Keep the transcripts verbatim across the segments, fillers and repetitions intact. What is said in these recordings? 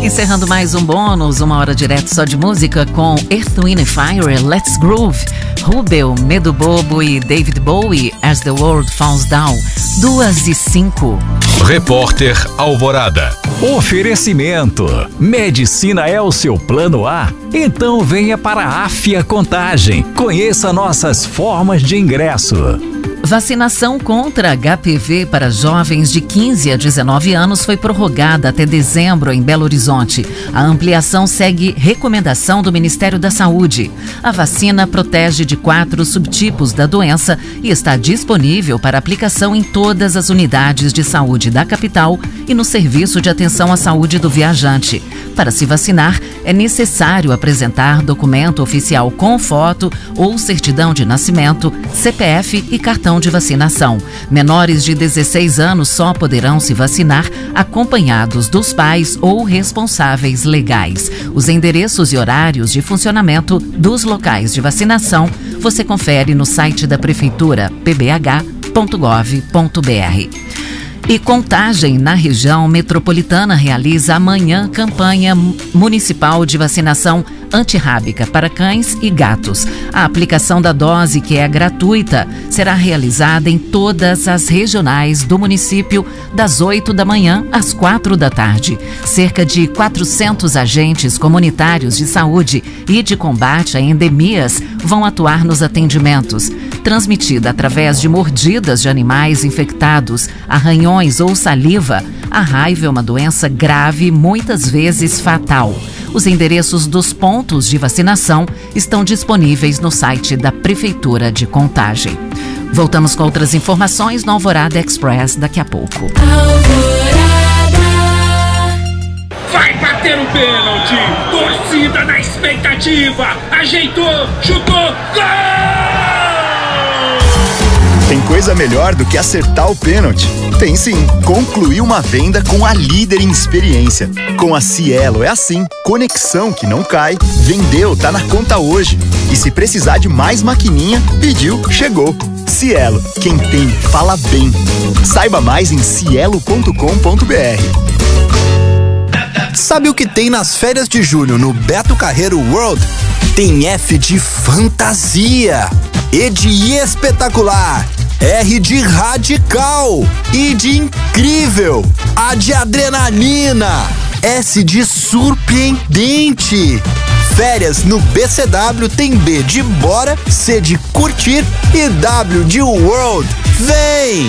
Encerrando mais um bônus, uma hora direto só de música com Earth, Wind and Fire, Let's Groove, Rubel, Medo Bobo e David Bowie, As the World Falls Down, duas e cinco. Repórter Alvorada. Oferecimento. Medicina é o seu plano A? Então venha para a Afia Contagem. Conheça nossas formas de ingresso. Vacinação contra H P V para jovens de quinze a dezenove anos foi prorrogada até dezembro em Belo Horizonte. A ampliação segue recomendação do Ministério da Saúde. A vacina protege de quatro subtipos da doença e está disponível para aplicação em todas as unidades de saúde da capital e no Serviço de Atenção à Saúde do Viajante. Para se vacinar, é necessário apresentar documento oficial com foto ou certidão de nascimento, C P F e cartão de vacinação. Menores de dezesseis anos só poderão se vacinar acompanhados dos pais ou responsáveis legais. Os endereços e horários de funcionamento dos locais de vacinação você confere no site da Prefeitura, p b h ponto gov ponto b r. E Contagem, na região metropolitana, realiza amanhã campanha municipal de vacinação antirrábica para cães e gatos. A aplicação da dose, que é gratuita, será realizada em todas as regionais do município, das oito da manhã às quatro da tarde. Cerca de quatrocentos agentes comunitários de saúde e de combate a endemias vão atuar nos atendimentos. Transmitida através de mordidas de animais infectados, arranhões ou saliva, a raiva é uma doença grave, muitas vezes fatal. Os endereços dos pontos de vacinação estão disponíveis no site da Prefeitura de Contagem. Voltamos com outras informações no Alvorada Express daqui a pouco. Alvorada. Vai bater o pênalti! Torcida na expectativa! Ajeitou, chutou, gol! Tem coisa melhor do que acertar o pênalti? Tem sim. Concluir uma venda com a líder em experiência. Com a Cielo é assim. Conexão que não cai. Vendeu, tá na conta hoje. E se precisar de mais maquininha, pediu, chegou. Cielo, quem tem, fala bem. Saiba mais em cielo ponto com ponto b r. Sabe o que tem nas férias de julho no Beto Carreiro World? Tem F de fantasia, E de espetacular, R de radical, I de incrível, A de adrenalina, S de surpreendente. Férias no B C W tem B de bora, C de curtir e W de world. Vem!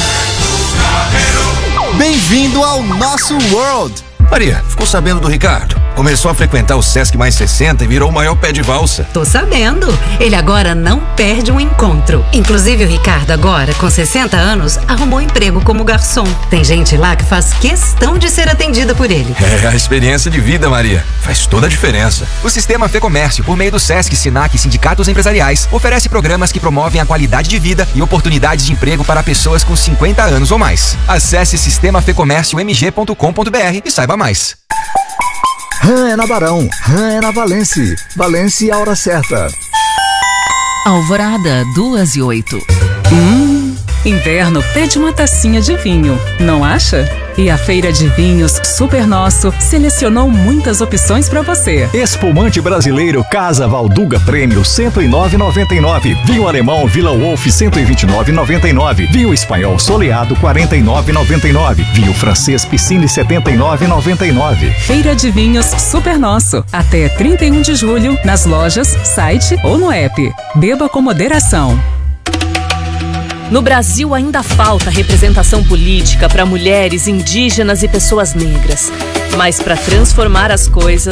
Bem-vindo ao nosso world! Maria, ficou sabendo do Ricardo? Começou a frequentar o Sesc Mais sessenta e virou o maior pé de valsa. Tô sabendo. Ele agora não perde um encontro. Inclusive o Ricardo agora, com sessenta anos, arrumou emprego como garçom. Tem gente lá que faz questão de ser atendida por ele. É a experiência de vida, Maria. Faz toda a diferença. O Sistema Fê Comércio, por meio do Sesc, Sinac e sindicatos empresariais, oferece programas que promovem a qualidade de vida e oportunidades de emprego para pessoas com cinquenta anos ou mais. Acesse sistema fê comércio m g ponto com ponto b r e saiba mais. Rã é na Barão, Rã é na Valência. Valência, a hora certa. Alvorada, duas e oito. Hum, inverno pede uma tacinha de vinho, não acha? E a Feira de Vinhos Super Nosso selecionou muitas opções para você. Espumante brasileiro Casa Valduga Prêmio cento e nove reais e noventa e nove centavos. Vinho alemão Villa Wolf cento e vinte e nove reais e noventa e nove centavos. Vinho espanhol Soleado quarenta e nove reais e noventa e nove centavos. Vinho francês Piscine setenta e nove reais e noventa e nove centavos. Feira de Vinhos Super Nosso. Até trinta e um de julho nas lojas, site ou no app. Beba com moderação. No Brasil ainda falta representação política para mulheres, indígenas e pessoas negras. Mas para transformar as coisas,